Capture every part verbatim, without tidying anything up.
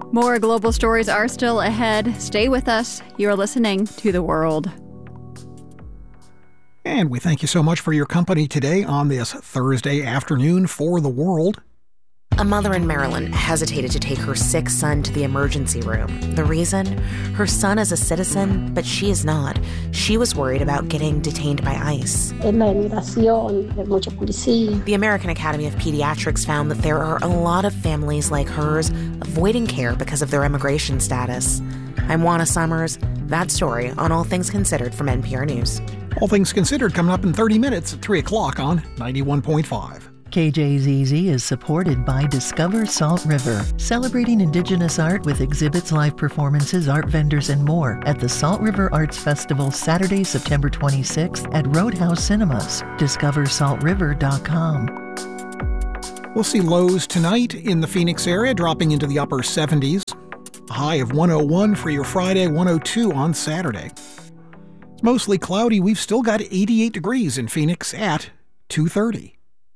More global stories are still ahead. Stay with us. You're listening to The World. And we thank you so much for your company today on this Thursday afternoon for The World. A mother in Maryland hesitated to take her sick son to the emergency room. The reason? Her son is a citizen, but she is not. She was worried about getting detained by ICE. The American Academy of Pediatrics found that there are a lot of families like hers avoiding care because of their immigration status. I'm Juana Summers. That story on All Things Considered from N P R News. All Things Considered coming up in thirty minutes at three o'clock on ninety-one point five. K J Z Z is supported by Discover Salt River, celebrating Indigenous art with exhibits, live performances, art vendors, and more at the Salt River Arts Festival Saturday, September twenty-sixth at Roadhouse Cinemas. discover salt river dot com. We'll see lows tonight in the Phoenix area dropping into the upper seventies. A high of one oh one for your Friday, one oh two on Saturday. It's mostly cloudy. We've still got eighty-eight degrees in Phoenix at two thirty.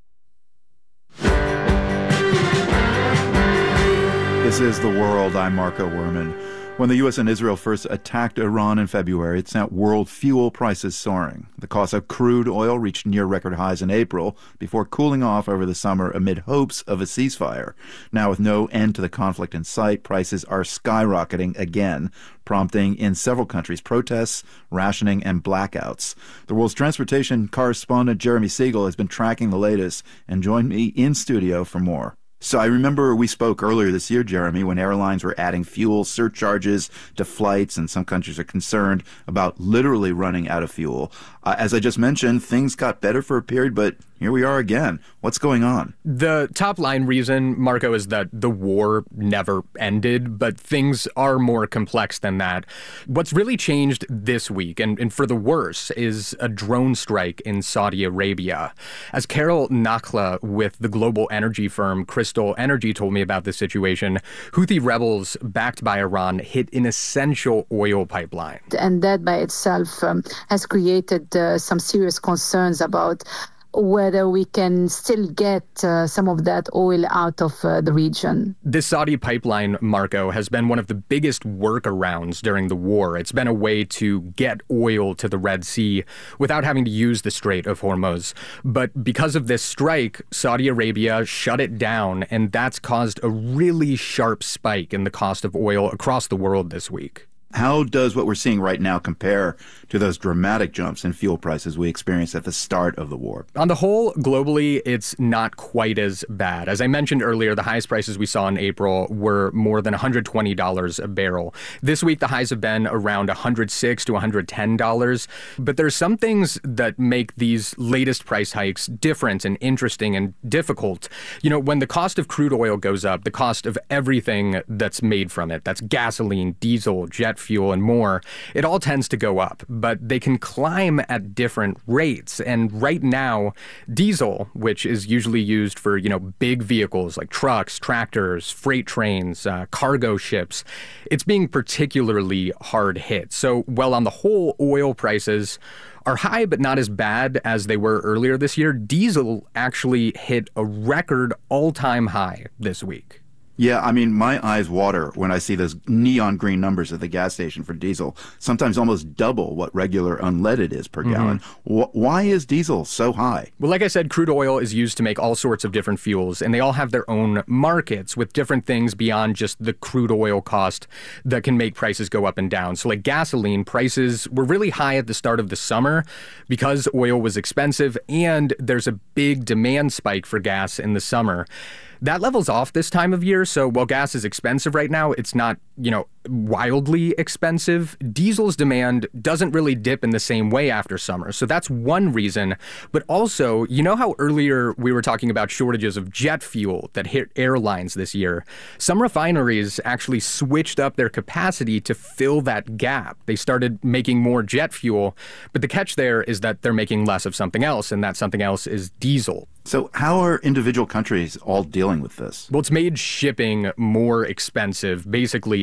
This is The World. I'm Marco Werman. When the U S and Israel first attacked Iran in February, it sent world fuel prices soaring. The cost of crude oil reached near record highs in April before cooling off over the summer amid hopes of a ceasefire. Now, with no end to the conflict in sight, prices are skyrocketing again, prompting in several countries protests, rationing, and blackouts. The world's transportation correspondent Jeremy Siegel has been tracking the latest and joined me in studio for more. So I remember we spoke earlier this year, Jeremy, when airlines were adding fuel surcharges to flights, and some countries are concerned about literally running out of fuel. Uh, as I just mentioned, things got better for a period, but here we are again. What's going on? The top line reason, Marco, is that the war never ended, but things are more complex than that. What's really changed this week, and, and for the worse, is a drone strike in Saudi Arabia. As Carol Nakhla with the global energy firm Crystal Energy told me about this situation, Houthi rebels backed by Iran hit an essential oil pipeline. And that by itself um, has created uh, some serious concerns about whether we can still get uh, some of that oil out of uh, the region. This Saudi pipeline, Marco, has been one of the biggest workarounds during the war. It's been a way to get oil to the Red Sea without having to use the Strait of Hormuz. But because of this strike, Saudi Arabia shut it down, and that's caused a really sharp spike in the cost of oil across the world this week. How does what we're seeing right now compare to those dramatic jumps in fuel prices we experienced at the start of the war? On the whole, globally, it's not quite as bad. As I mentioned earlier, the highest prices we saw in April were more than one hundred twenty dollars a barrel. This week, the highs have been around one hundred six to one hundred ten dollars. But there's some things that make these latest price hikes different and interesting and difficult. You know, when the cost of crude oil goes up, the cost of everything that's made from it, that's gasoline, diesel, jet fuel, and more, it all tends to go up, but they can climb at different rates. And right now, diesel, which is usually used for, you know, big vehicles like trucks, tractors, freight trains, uh, cargo ships, it's being particularly hard hit. So, while on the whole, oil prices are high but not as bad as they were earlier this year, diesel actually hit a record all-time high this week. Yeah, I mean, my eyes water when I see those neon green numbers at the gas station for diesel, sometimes almost double what regular unleaded is per mm-hmm. gallon. Wh- why is diesel so high? Well, like I said, crude oil is used to make all sorts of different fuels, and they all have their own markets with different things beyond just the crude oil cost that can make prices go up and down. So like gasoline, prices were really high at the start of the summer because oil was expensive, and there's a big demand spike for gas in the summer. That levels off this time of year, so while gas is expensive right now, it's not, you know, wildly expensive. Diesel's demand doesn't really dip in the same way after summer, so that's one reason. But also, you know how earlier we were talking about shortages of jet fuel that hit airlines this year? Some refineries actually switched up their capacity to fill that gap. They started making more jet fuel, but the catch there is that they're making less of something else, and that something else is diesel. So how are individual countries all dealing with this? Well, it's made shipping more expensive basically everywhere.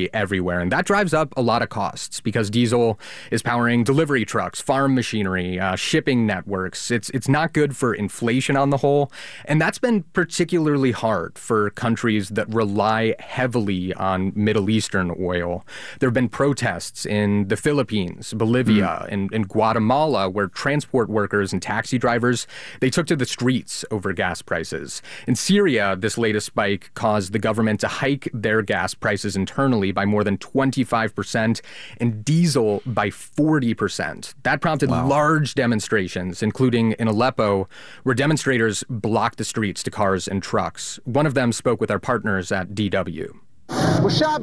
everywhere. And that drives up a lot of costs because diesel is powering delivery trucks, farm machinery, uh, shipping networks. It's it's not good for inflation on the whole. And that's been particularly hard for countries that rely heavily on Middle Eastern oil. There have been protests in the Philippines, Bolivia, mm. and, and Guatemala, where transport workers and taxi drivers, they took to the streets over gas prices. In Syria, this latest spike caused the government to hike their gas prices internally by more than twenty-five percent and diesel by forty percent. That prompted wow. large demonstrations, including in Aleppo, where demonstrators blocked the streets to cars and trucks. One of them spoke with our partners at D W. So,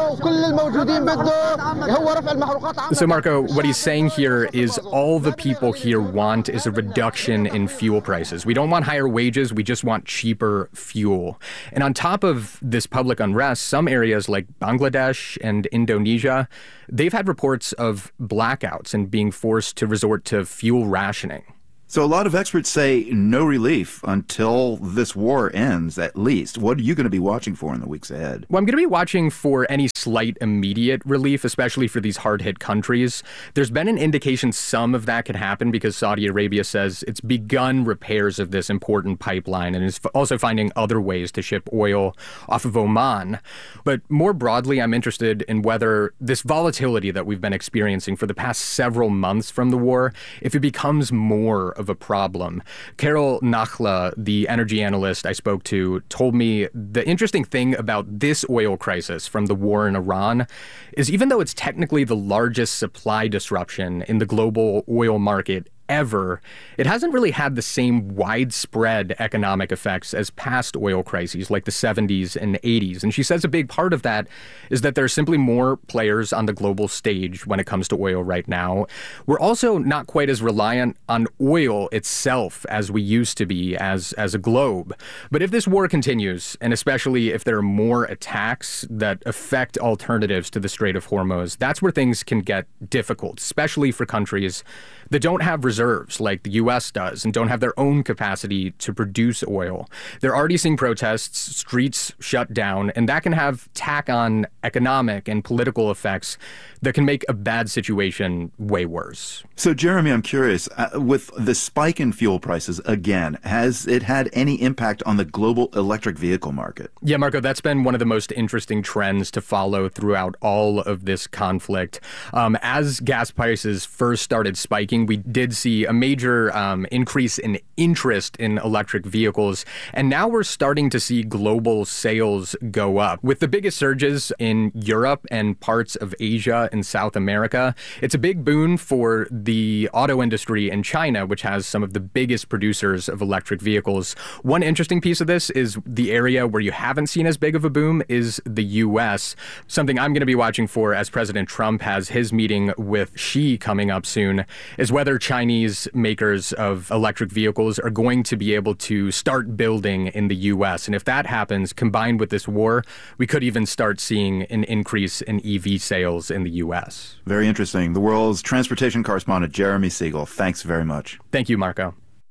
Marco, what he's saying here is all the people here want is a reduction in fuel prices. We don't want higher wages. We just want cheaper fuel. And on top of this public unrest, some areas like Bangladesh and Indonesia, they've had reports of blackouts and being forced to resort to fuel rationing. So a lot of experts say no relief until this war ends, at least. What are you going to be watching for in the weeks ahead? Well, I'm going to be watching for any slight immediate relief, especially for these hard-hit countries. There's been an indication some of that could happen because Saudi Arabia says it's begun repairs of this important pipeline and is also finding other ways to ship oil off of Oman. But more broadly, I'm interested in whether this volatility that we've been experiencing for the past several months from the war, if it becomes more of a problem. Carol Nachla, the energy analyst I spoke to, told me the interesting thing about this oil crisis from the war in Iran is even though it's technically the largest supply disruption in the global oil market ever, it hasn't really had the same widespread economic effects as past oil crises like the seventies and eighties. And she says a big part of that is that there are simply more players on the global stage when it comes to oil right now. We're also not quite as reliant on oil itself as we used to be as, as a globe. But if this war continues, and especially if there are more attacks that affect alternatives to the Strait of Hormuz, that's where things can get difficult, especially for countries that don't have reserves like the U S does and don't have their own capacity to produce oil. They're already seeing protests, streets shut down, and that can have tack-on economic and political effects that can make a bad situation way worse. So, Jeremy, I'm curious, uh, with the spike in fuel prices again, has it had any impact on the global electric vehicle market? Yeah, Marco, that's been one of the most interesting trends to follow throughout all of this conflict. Um, as gas prices first started spiking, we did see a major um, increase in interest in electric vehicles, and now we're starting to see global sales go up. With the biggest surges in Europe and parts of Asia and South America, it's a big boon for the auto industry in China, which has some of the biggest producers of electric vehicles. One interesting piece of this is the area where you haven't seen as big of a boom is the U S. Something I'm going to be watching for as President Trump has his meeting with Xi coming up soon is whether Chinese makers of electric vehicles are going to be able to start building in the U S. And if that happens, combined with this war, we could even start seeing an increase in E V sales in the U S. Very interesting. The world's transportation correspondent, Jeremy Siegel. Thanks very much. Thank you, Marco.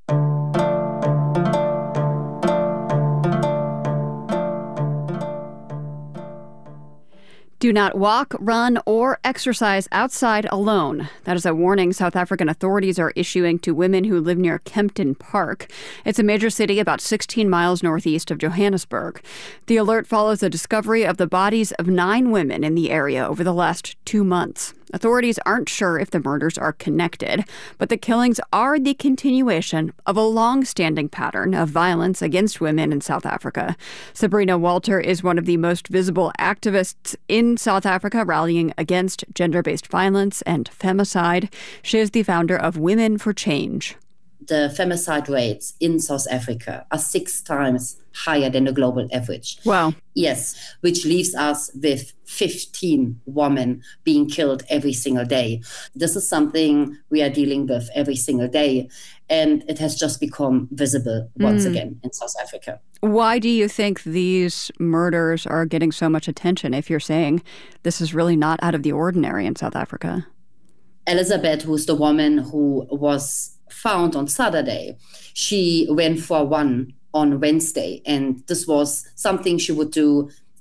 Do not walk, run, or exercise outside alone. That is a warning South African authorities are issuing to women who live near Kempton Park. It's a major city about sixteen miles northeast of Johannesburg. The alert follows the discovery of the bodies of nine women in the area over the last two months. Authorities aren't sure if the murders are connected, but the killings are the continuation of a long-standing pattern of violence against women in South Africa. Sabrina Walter is one of the most visible activists in South Africa rallying against gender-based violence and femicide. She is the founder of Women for Change. The femicide rates in South Africa are six times higher than the global average. Wow. Yes, which leaves us with fifteen women being killed every single day. This is something we are dealing with every single day, and it has just become visible once mm. again in South Africa. Why do you think these murders are getting so much attention if you're saying this is really not out of the ordinary in South Africa? Elizabeth, who's the woman who was found on Saturday, she went for one on Wednesday, and this was something she would do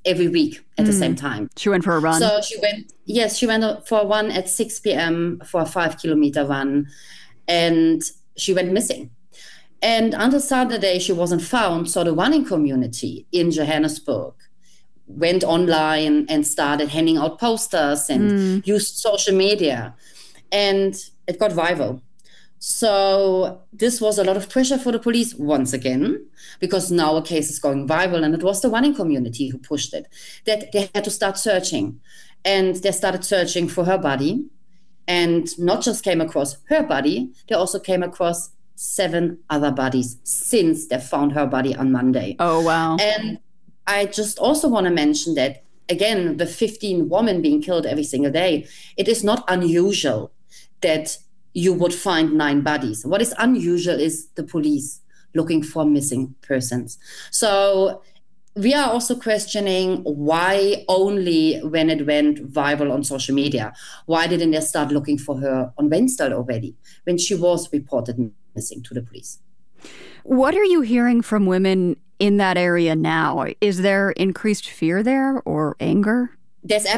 every week at mm. the same time. She went for a run? So she went, yes, she went for a run at six p.m. for a five kilometer run, and she went missing. And until Saturday, she wasn't found. So the running community in Johannesburg went online and started handing out posters and mm. used social media. And it got viral. So this was a lot of pressure for the police once again, because now a case is going viral, and it was the running community who pushed it, that they had to start searching. And they started searching for her body, and not just came across her body, they also came across seven other bodies since they found her body on Monday. Oh, wow. And I just also want to mention that, again, the fifteen women being killed every single day, it is not unusual that you would find nine bodies. What is unusual is the police looking for missing persons. So we are also questioning why only when it went viral on social media. Why didn't they start looking for her on Wednesday already, when she was reported missing to the police? What are you hearing from women in that area now? Is there increased fear there or anger? There's